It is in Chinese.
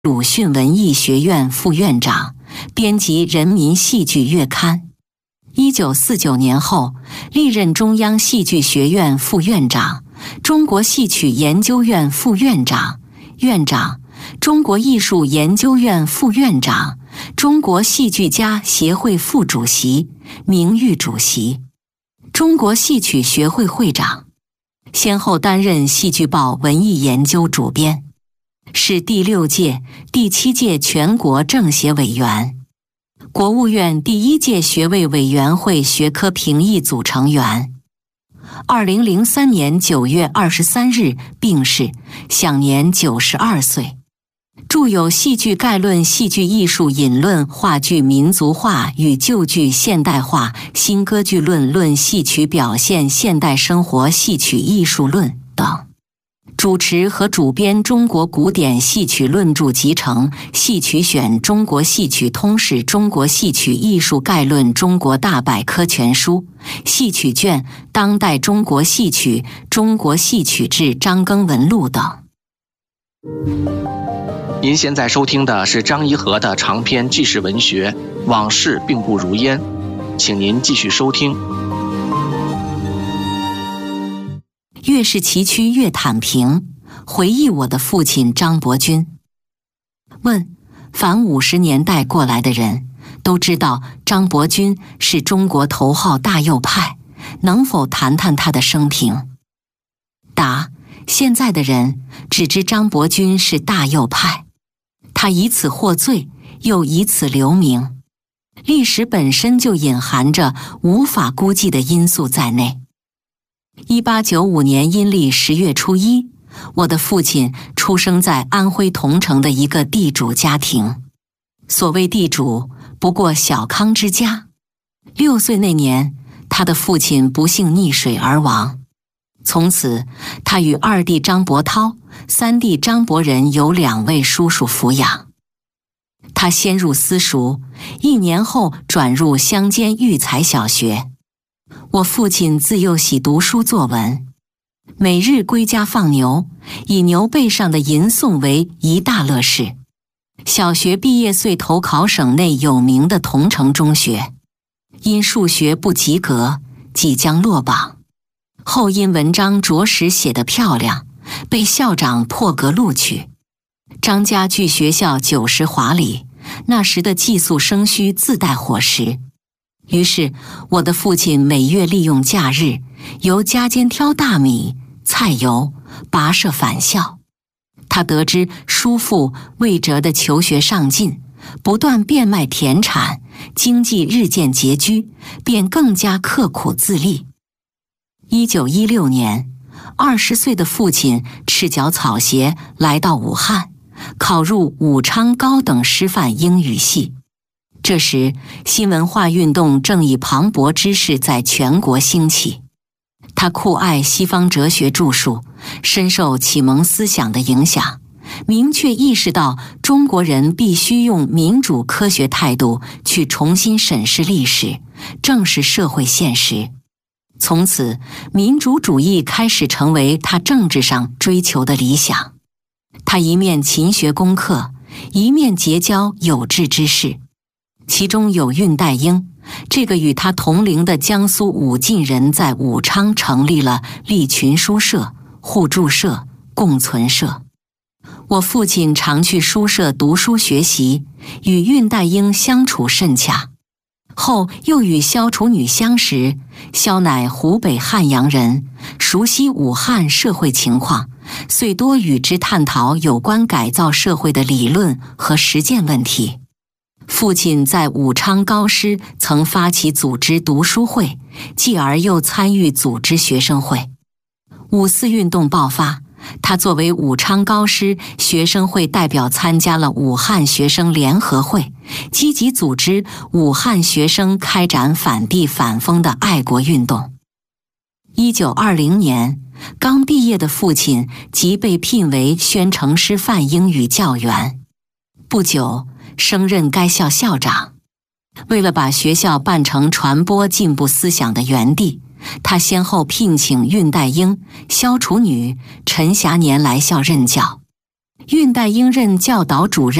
鲁迅文艺学院副院长，编辑《人民戏剧月刊》。1949年后，历任中央戏剧学院副院长、中国戏曲研究院副院长、院长、中国艺术研究院副院长、中国戏剧家协会副主席、名誉主席、中国戏曲学会会长，先后担任《戏剧报》文艺研究主编，是第6届、第7届全国政协委员，国务院第1届学位委员会学科评议组成员。2003年9月23日病逝，享年92岁。著有《戏剧概论》《戏剧艺术引论》《话剧民族化与旧剧现代化》《新歌剧论》《论戏曲表现现代生活戏曲艺术论》等。主持和主编《中国古典戏曲论著集成》《戏曲选》《中国戏曲通史》《中国戏曲艺术概论》《中国大百科全书》《戏曲卷》《当代中国戏曲》《中国戏曲志》《张庚文录》等。 您现在收听的是张颐和的长篇纪实文学《往事并不如烟》，请您继续收听。 越是崎岖越坦平，回忆我的父亲张伯钧。问：凡50年代过来的人都知道张伯钧是中国头号大右派，能否谈谈他的生平？答：现在的人只知张伯钧是大右派，他以此获罪，又以此留名。历史本身就隐含着无法估计的因素在内。1895年阴历10月初1，我的父亲出生在安徽桐城的一个地主家庭。所谓地主，不过小康之家。6岁那年，他的父亲不幸溺水而亡。从此，他与2弟张伯涛、3弟张伯仁有2位叔叔抚养。他先入私塾，1年后转入乡间育才小学。我父亲自幼喜读书作文，每日归家放牛，以牛背上的吟诵为一大乐事。小学毕业遂投考省内有名的桐城中学，因数学不及格，即将落榜。后因文章着实写得漂亮，被校长破格录取。张家距学校90华里，那时的寄宿生需自带伙食。于是，我的父亲每月利用假日，由家间挑大米、菜油，跋涉返校。他得知叔父魏哲的求学上进，不断变卖田产，经济日渐拮据，便更加刻苦自立。1916年，20岁的父亲赤脚草鞋来到武汉，考入武昌高等师范英语系。这时，新文化运动正以磅礴之势在全国兴起。他酷爱西方哲学著述，深受启蒙思想的影响，明确意识到中国人必须用民主科学态度去重新审视历史，正视社会现实。从此，民主主义开始成为他政治上追求的理想。他一面勤学功课，一面结交有志之士。其中有恽代英，这个与他同龄的江苏武进人在武昌成立了立群书社、互助社、共存社。我父亲常去书社读书学习，与恽代英相处甚洽。后又与萧楚女相识，萧乃湖北汉阳人，熟悉武汉社会情况，遂多与之探讨有关改造社会的理论和实践问题。父亲在武昌高师曾发起组织读书会，继而又参与组织学生会。5·4运动爆发，他作为武昌高师学生会代表参加了武汉学生联合会，积极组织武汉学生开展反帝反封的爱国运动。1920年，刚毕业的父亲即被聘为宣城师范英语教员，不久升任该校校长。为了把学校办成传播进步思想的园地，他先后聘请恽代英、萧楚女、陈霞年来校任教。 恽代应任教导主任。